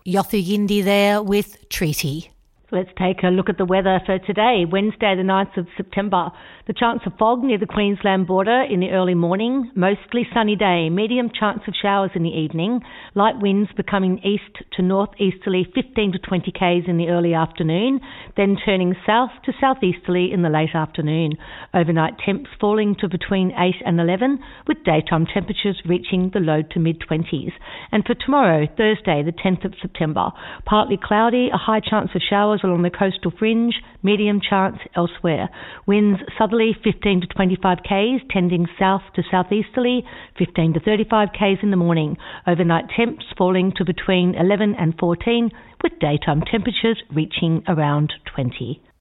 Yothu Yindi there with Treaty. Let's take a look at the weather for today, Wednesday the 9th of September. The chance of fog near the Queensland border in the early morning, mostly sunny day, medium chance of showers in the evening, light winds becoming east to northeasterly 15 to 20 k's in the early afternoon, then turning south to southeasterly in the late afternoon. Overnight temps falling to between 8 and 11, with daytime temperatures reaching the low to mid-20s. And for tomorrow, Thursday the 10th of September, partly cloudy, a high chance of showers along the coastal fringe, medium chance elsewhere. Winds southerly 15 to 25 k's, tending south to southeasterly 15 to 35 k's in the morning. Overnight temps falling to between 11 and 14, with daytime temperatures reaching around 20.